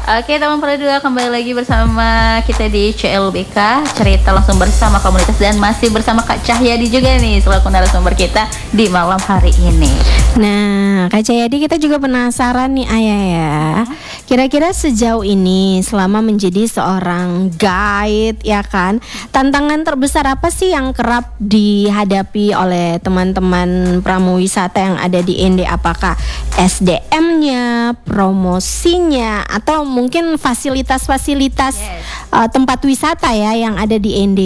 Oke teman Pro2, kembali lagi bersama kita di CLBK Cerita Langsung Bersama Komunitas. Dan masih bersama Kak Cahyadi juga nih selaku narasumber kita di malam hari ini. Nah Kak Cahyadi, kita juga penasaran nih Ayah ya, kira-kira sejauh ini selama menjadi seorang guide ya kan, tantangan terbesar apa sih yang kerap dihadapi oleh teman-teman pramuwisata yang ada di ND? Apakah SDM-nya, promosinya, atau mungkin fasilitas-fasilitas tempat wisata ya yang ada di ND?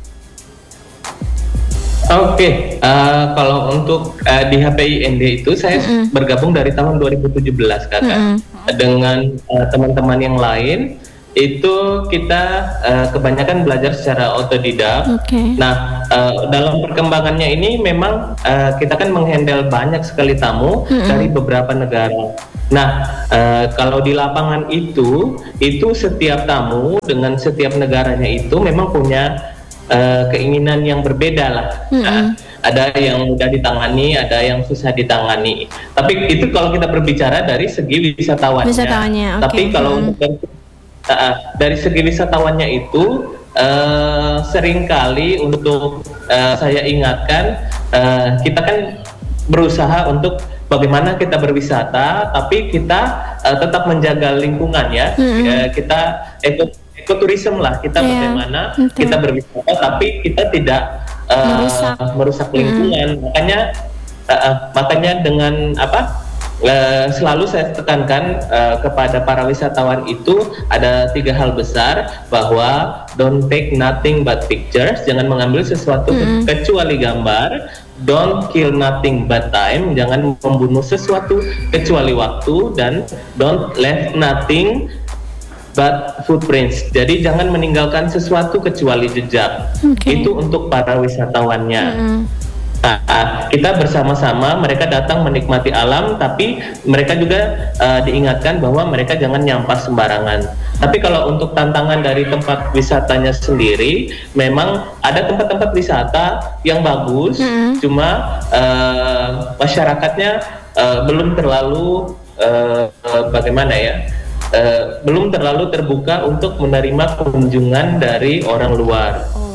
Oke, kalau untuk di HPI ND itu saya bergabung dari tahun 2017 kakak. Dengan teman-teman yang lain itu kita kebanyakan belajar secara otodidak. Nah, dalam perkembangannya ini memang kita kan menghandle banyak sekali tamu dari beberapa negara. Nah, kalau di lapangan itu setiap tamu dengan setiap negaranya itu memang punya keinginan yang berbeda lah. Nah, ada yang mudah ditangani, ada yang susah ditangani. Tapi itu kalau kita berbicara dari segi wisatawannya. Tapi kalau untuk dari segi wisatawannya itu seringkali untuk saya ingatkan, kita kan berusaha untuk bagaimana kita berwisata, tapi kita tetap menjaga lingkungan ya. Kita ekoturism lah, kita bagaimana kita berwisata, tapi kita tidak merusak lingkungan. Makanya dengan selalu saya tekankan kepada para wisatawan itu ada 3 hal besar, bahwa don't take nothing but pictures, jangan mengambil sesuatu kecuali gambar. Don't kill nothing but time, jangan membunuh sesuatu kecuali waktu. Dan don't leave nothing but footprints, jadi jangan meninggalkan sesuatu kecuali jejak. Itu untuk para wisatawannya. Kita bersama-sama, mereka datang menikmati alam, tapi mereka juga diingatkan bahwa mereka jangan nyampah sembarangan. Tapi kalau untuk tantangan dari tempat wisatanya sendiri, memang ada tempat-tempat wisata yang bagus, cuma masyarakatnya belum terlalu belum terlalu terbuka untuk menerima kunjungan dari orang luar.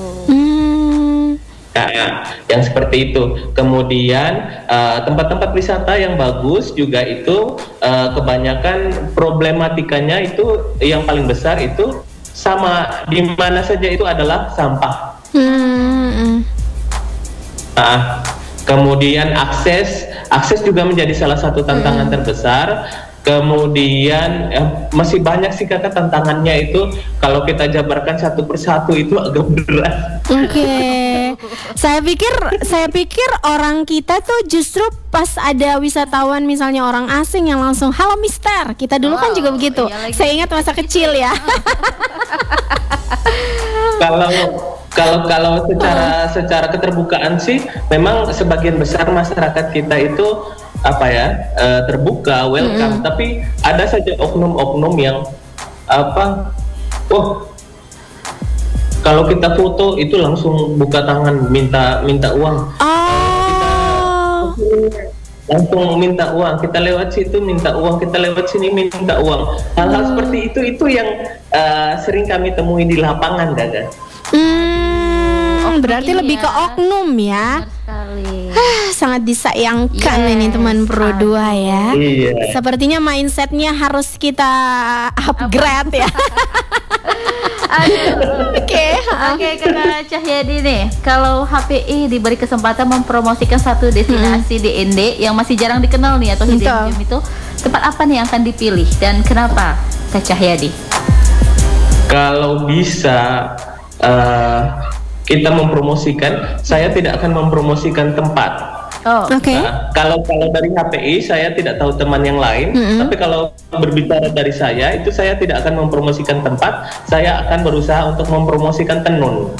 Yang seperti itu. Kemudian tempat-tempat wisata yang bagus juga itu kebanyakan problematikanya itu yang paling besar itu sama di mana saja itu adalah sampah. Kemudian akses juga menjadi salah satu tantangan terbesar. Kemudian masih banyak sih kakak tantangannya itu, kalau kita jabarkan satu persatu itu agak berat. Saya pikir orang kita tuh justru pas ada wisatawan misalnya orang asing yang langsung halo mister, kita dulu kan juga begitu. Saya ingat masa kecil ya. Kalau secara keterbukaan sih memang sebagian besar masyarakat kita itu terbuka, welcome. Tapi ada saja oknum-oknum yang kalau kita foto itu langsung buka tangan minta uang. Langsung minta uang, kita lewat situ minta uang, kita lewat sini minta uang. Hal-hal seperti itu yang sering kami temui di lapangan, Gaga. Berarti lebih ke oknum ya. Sangat disayangkan ini teman Pro2 ya. Sepertinya mindsetnya harus kita upgrade ya. Oke, Kak Cahyadi nih, kalau HPI diberi kesempatan mempromosikan satu destinasi di ND yang masih jarang dikenal nih atau hidden gem, itu tempat apa nih yang akan dipilih dan kenapa, Kak Cahyadi? Kalau bisa kita mempromosikan, saya tidak akan mempromosikan tempat. Kalau dari HPI saya tidak tahu teman yang lain, tapi kalau berbicara dari saya itu saya tidak akan mempromosikan tempat, saya akan berusaha untuk mempromosikan tenun.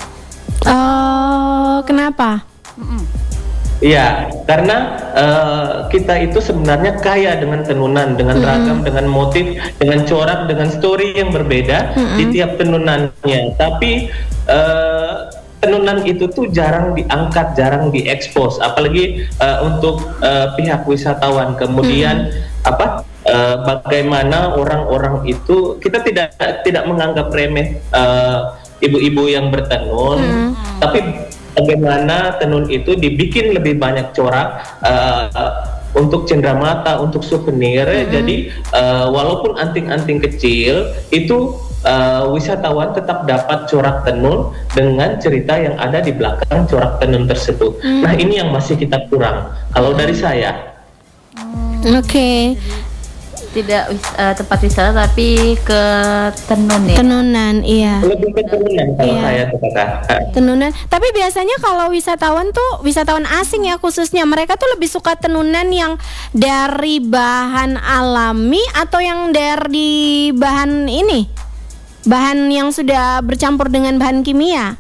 Kenapa? Iya, karena kita itu sebenarnya kaya dengan tenunan, dengan ragam, dengan motif, dengan corak, dengan story yang berbeda di tiap tenunannya. Tapi tenunan itu tuh jarang diangkat, jarang diekspos, apalagi untuk pihak wisatawan. Kemudian bagaimana orang-orang itu kita tidak menganggap remeh ibu-ibu yang bertenun, tapi bagaimana tenun itu dibikin lebih banyak corak untuk cenderamata, untuk souvenir. Jadi walaupun anting-anting kecil itu wisatawan tetap dapat corak tenun dengan cerita yang ada di belakang corak tenun tersebut. Nah, ini yang masih kita kurang kalau dari saya. Oke. Tidak tempat wisata tapi ke tenun ya. Tenunan, iya. Lebih ke tenunan kalau Iya. saya tuh Kakak. Tenunan. Tapi biasanya kalau wisatawan tuh, wisatawan asing ya khususnya, mereka tuh lebih suka tenunan yang dari bahan alami atau yang dari bahan ini, bahan yang sudah bercampur dengan bahan kimia.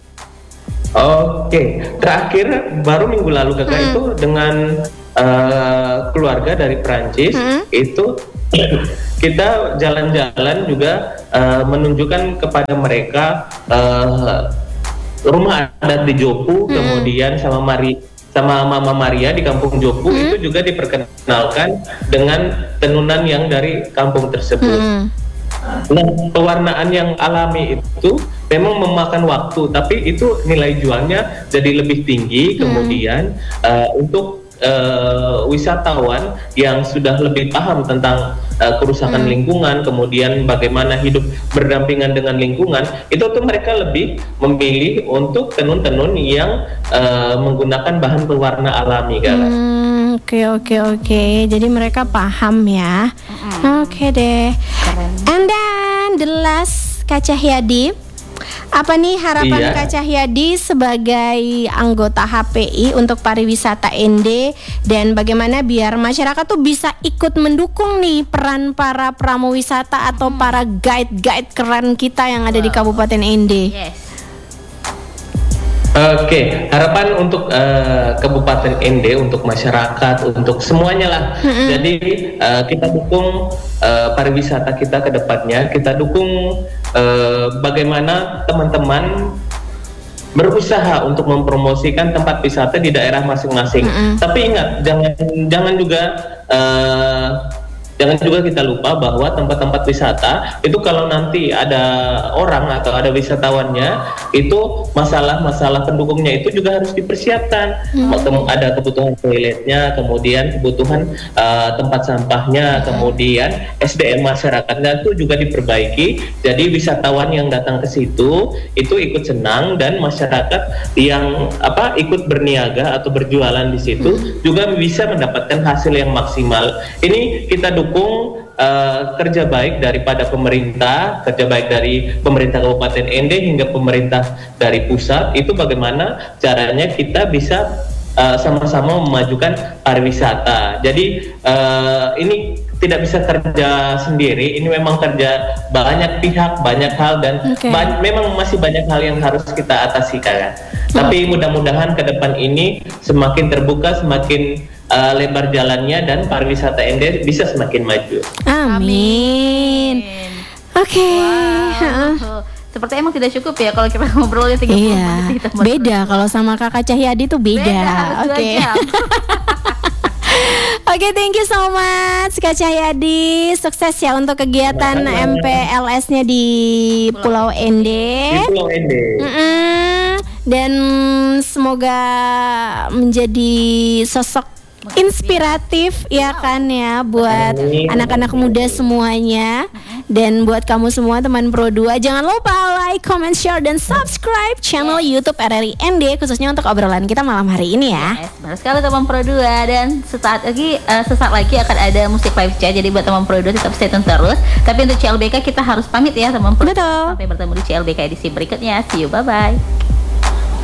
Oke, terakhir baru minggu lalu Kakak itu dengan keluarga dari Prancis itu kita jalan-jalan juga menunjukkan kepada mereka rumah adat di Jopu, kemudian sama Mama Maria di Kampung Jopu itu juga diperkenalkan dengan tenunan yang dari kampung tersebut. Nah, pewarnaan yang alami itu memang memakan waktu, tapi itu nilai jualnya jadi lebih tinggi. Kemudian untuk wisatawan yang sudah lebih paham tentang kerusakan lingkungan, kemudian bagaimana hidup berdampingan dengan lingkungan, itu tuh mereka lebih memilih untuk tenun-tenun yang menggunakan bahan pewarna alami, Gala. Oke. Jadi mereka paham ya. Oke deh. Keren. And then the last, Kak Cahyadi, apa nih harapan Kak Cahyadi sebagai anggota HPI untuk pariwisata ND, dan bagaimana biar masyarakat tuh bisa ikut mendukung nih peran para pramuwisata atau para guide-guide keren kita yang ada di Kabupaten ND? Yes. Oke, harapan untuk Kabupaten ND, untuk masyarakat, untuk semuanya lah. Jadi kita dukung pariwisata kita ke depannya. Kita dukung bagaimana teman-teman berusaha untuk mempromosikan tempat wisata di daerah masing-masing. Tapi ingat, jangan juga kita lupa bahwa tempat-tempat wisata itu kalau nanti ada orang atau ada wisatawannya, itu masalah pendukungnya itu juga harus dipersiapkan. Ada kebutuhan toiletnya, kemudian kebutuhan tempat sampahnya, kemudian SDM masyarakatnya itu juga diperbaiki. Jadi wisatawan yang datang ke situ itu ikut senang, dan masyarakat yang ikut berniaga atau berjualan di situ juga bisa mendapatkan hasil yang maksimal. Ini kita dukung kerja baik daripada pemerintah, kerja baik dari pemerintah Kabupaten ND hingga pemerintah dari pusat. Itu bagaimana caranya kita bisa sama-sama memajukan pariwisata. Jadi ini tidak bisa kerja sendiri, ini memang kerja banyak pihak, banyak hal, dan memang masih banyak hal yang harus kita atasi kan. Tapi mudah-mudahan ke depan ini semakin terbuka, semakin lebar jalannya, dan pariwisata ND bisa semakin maju. Amin. Oke. Wow. Seperti emang tidak cukup ya kalau kita ngobrolnya 30 menit. Iya. Beda kalau sama Kakak Cahyadi tuh beda. Oke. Oke, thank you so much Kak Cahyadi. Sukses ya untuk kegiatan MPLS-nya di Pulau ND. Di Pulau ND. Dan semoga menjadi sosok inspiratif ya kan ya buat anak-anak muda semuanya, dan buat kamu semua teman Pro 2, jangan lupa like, comment, share, dan subscribe channel YouTube RRI ND khususnya untuk obrolan kita malam hari ini ya. Yes, benar sekali teman Pro 2, dan sesaat lagi akan ada musik live chat. Jadi buat teman Pro 2 tetap stay tune terus. Tapi untuk CLBK kita harus pamit ya teman Pro. Betul. Sampai bertemu di CLBK edisi berikutnya. See you, bye bye.